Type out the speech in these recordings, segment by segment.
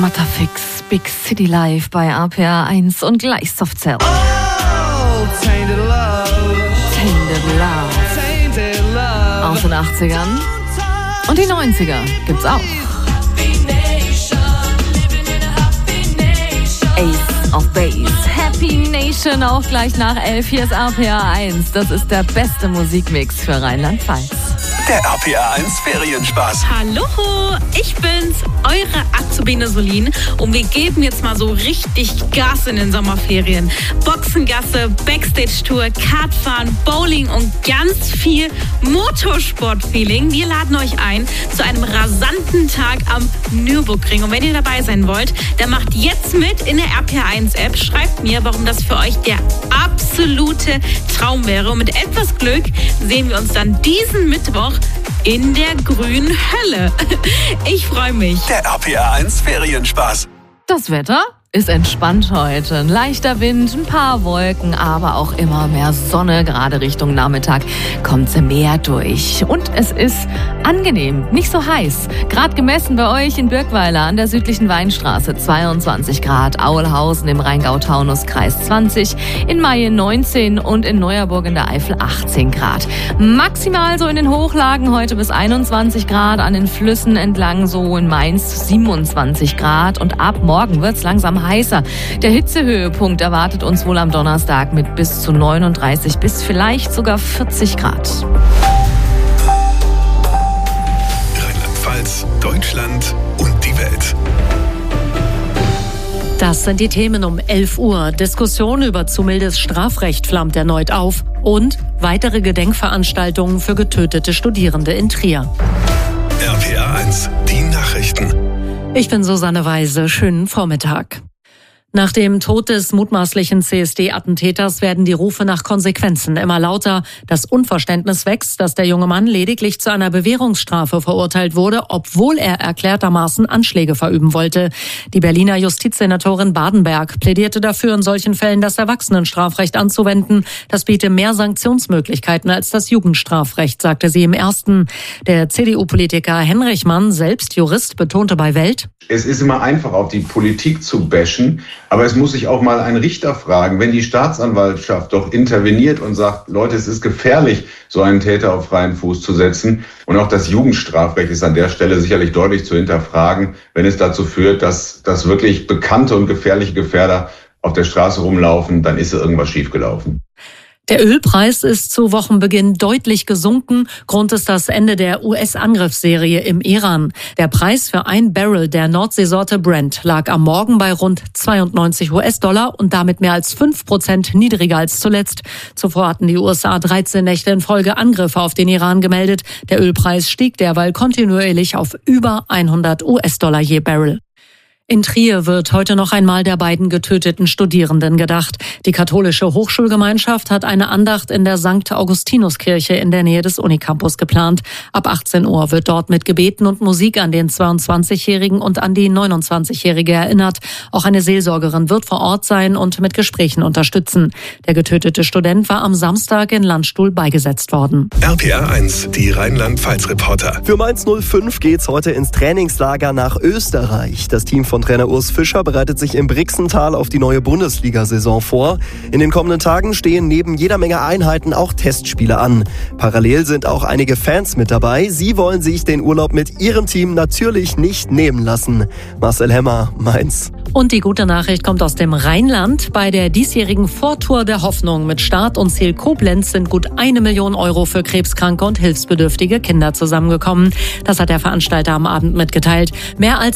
Matterfix, Big City Live bei RPA 1 und gleich Softcell. Oh, Tainted Love. Tainted Love. Tainted Love. Aus den 80ern. Und die 90er gibt's auch. Ace of Base. Happy Nation auch gleich nach 11. Hier ist RPA 1. Das ist der beste Musikmix für Rheinland-Pfalz. Der RPA 1 Ferienspaß. Hallo, ich bin's, eure Azubine Solin und wir geben jetzt mal so richtig Gas in den Sommerferien. Boxengasse, Backstage-Tour, Kartfahren, Bowling und ganz viel Motorsport-Feeling. Wir laden euch ein zu einem rasanten Tag am Nürburgring. Und wenn ihr dabei sein wollt, dann macht jetzt mit in der RPA 1 App. Schreibt mir, warum das für euch der absolute Traum wäre. Und mit etwas Glück sehen wir uns dann diesen Mittwoch in der grünen Hölle. Ich freue mich. Der RPA 1 Ferienspaß. Das Wetter ist entspannt heute. Ein leichter Wind, ein paar Wolken, aber auch immer mehr Sonne. Gerade Richtung Nachmittag kommt sie mehr durch. Und es ist angenehm, nicht so heiß. Gerade gemessen bei euch in Birkweiler an der südlichen Weinstraße 22 Grad. Aulhausen im Rheingau-Taunus-Kreis 20. In Mayen 19 und in Neuerburg in der Eifel 18 Grad. Maximal so in den Hochlagen heute bis 21 Grad. An den Flüssen entlang so in Mainz 27 Grad. Und ab morgen wird's langsam heißer. Der Hitzehöhepunkt erwartet uns wohl am Donnerstag mit bis zu 39 bis vielleicht sogar 40 Grad. Rheinland-Pfalz, Deutschland und die Welt. Das sind die Themen um 11 Uhr. Diskussion über zu mildes Strafrecht flammt erneut auf. Und weitere Gedenkveranstaltungen für getötete Studierende in Trier. RPA 1, die Nachrichten. Ich bin Susanne Weise. Schönen Vormittag. Nach dem Tod des mutmaßlichen CSD-Attentäters werden die Rufe nach Konsequenzen immer lauter. Das Unverständnis wächst, dass der junge Mann lediglich zu einer Bewährungsstrafe verurteilt wurde, obwohl er erklärtermaßen Anschläge verüben wollte. Die Berliner Justizsenatorin Badenberg plädierte dafür, in solchen Fällen das Erwachsenenstrafrecht anzuwenden. Das biete mehr Sanktionsmöglichkeiten als das Jugendstrafrecht, sagte sie im Ersten. Der CDU-Politiker Henrichmann, selbst Jurist, betonte bei Welt: Es ist immer einfach, auf die Politik zu bashen. Aber es muss sich auch mal ein Richter fragen, wenn die Staatsanwaltschaft doch interveniert und sagt, Leute, es ist gefährlich, so einen Täter auf freien Fuß zu setzen. Und auch das Jugendstrafrecht ist an der Stelle sicherlich deutlich zu hinterfragen, wenn es dazu führt, dass wirklich bekannte und gefährliche Gefährder auf der Straße rumlaufen, dann ist irgendwas schiefgelaufen. Der Ölpreis ist zu Wochenbeginn deutlich gesunken. Grund ist das Ende der US-Angriffsserie im Iran. Der Preis für ein Barrel der Nordseesorte Brent lag am Morgen bei rund 92 US-Dollar und damit mehr als 5% niedriger als zuletzt. Zuvor hatten die USA 13 Nächte in Folge Angriffe auf den Iran gemeldet. Der Ölpreis stieg derweil kontinuierlich auf über 100 US-Dollar je Barrel. In Trier wird heute noch einmal der beiden getöteten Studierenden gedacht. Die katholische Hochschulgemeinschaft hat eine Andacht in der St. Augustinuskirche in der Nähe des Unicampus geplant. Ab 18 Uhr wird dort mit Gebeten und Musik an den 22-Jährigen und an die 29-Jährige erinnert. Auch eine Seelsorgerin wird vor Ort sein und mit Gesprächen unterstützen. Der getötete Student war am Samstag in Landstuhl beigesetzt worden. RPA 1, die Rheinland-Pfalz-Reporter. Für Mainz 05 geht's heute ins Trainingslager nach Österreich. Das Team von Trainer Urs Fischer bereitet sich im Brixental auf die neue Bundesliga-Saison vor. In den kommenden Tagen stehen neben jeder Menge Einheiten auch Testspiele an. Parallel sind auch einige Fans mit dabei. Sie wollen sich den Urlaub mit ihrem Team natürlich nicht nehmen lassen. Marcel Hemmer, Mainz. Und die gute Nachricht kommt aus dem Rheinland. Bei der diesjährigen Vortour der Hoffnung mit Start und Ziel Koblenz sind gut 1 Million Euro für krebskranke und hilfsbedürftige Kinder zusammengekommen. Das hat der Veranstalter am Abend mitgeteilt. Mehr als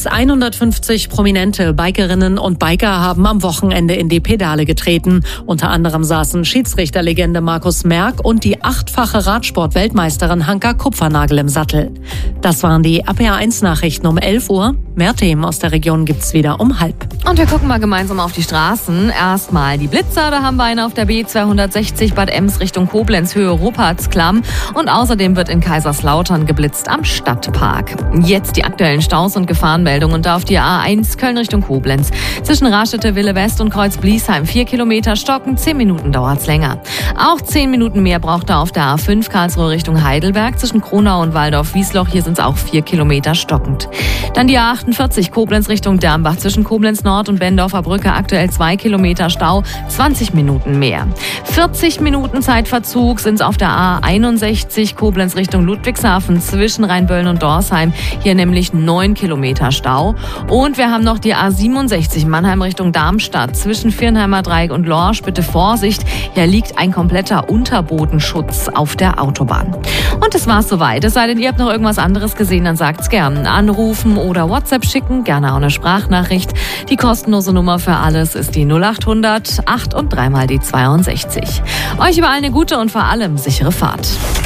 150 prominente Bikerinnen und Biker haben am Wochenende in die Pedale getreten. Unter anderem saßen Schiedsrichterlegende Markus Merck und die 8-fache Radsport-Weltmeisterin Hanka Kupfernagel im Sattel. Das waren die RPA 1 Nachrichten um 11 Uhr. Mehr Themen aus der Region gibt's wieder um 12:30. Und wir gucken mal gemeinsam auf die Straßen. Erstmal die Blitzer, da haben wir einen auf der B260 Bad Ems Richtung Koblenz, Höhe Rupertsklamm. Und außerdem wird in Kaiserslautern geblitzt am Stadtpark. Jetzt die aktuellen Staus und Gefahrenmeldungen. Da auf die A1 Köln Richtung Koblenz. Zwischen Raschete, Wille West und Kreuz Bliesheim 4 Kilometer stocken, 10 Minuten dauert's länger. Auch 10 Minuten mehr braucht er auf der A5 Karlsruhe Richtung Heidelberg. Zwischen Kronau und Waldorf-Wiesloch, hier sind es auch 4 Kilometer stockend. Dann die A48 Koblenz Richtung Dermbach. Zwischen Koblenz Nord und Bendorfer Brücke aktuell 2 Kilometer Stau, 20 Minuten mehr. 40 Minuten Zeitverzug sind es auf der A61 Koblenz Richtung Ludwigshafen zwischen Rheinböllen und Dorsheim. Hier nämlich 9 Kilometer Stau. Und wir haben noch die A67 Mannheim Richtung Darmstadt zwischen Viernheimer Dreieck und Lorsch. Bitte Vorsicht, hier liegt ein kompletter Unterbodenschutz auf der Autobahn. Und das war's soweit. Es sei denn, ihr habt noch irgendwas anderes gesehen, dann sagt's gern. Anrufen oder WhatsApp schicken, gerne auch eine Sprachnachricht. Die kostenlose Nummer für alles ist die 0800 8 und 3 mal die 62. Euch überall eine gute und vor allem sichere Fahrt.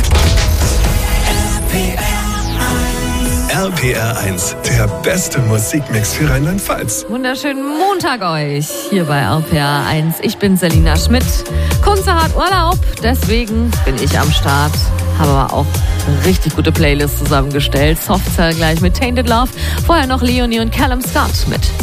RPR1, der beste Musikmix für Rheinland-Pfalz. Wunderschönen Montag euch hier bei RPR1. Ich bin Selina Schmidt. Kunze hat Urlaub, deswegen bin ich am Start. Habe aber auch eine richtig gute Playlist zusammengestellt. Softcell gleich mit Tainted Love. Vorher noch Leonie und Callum Scott mit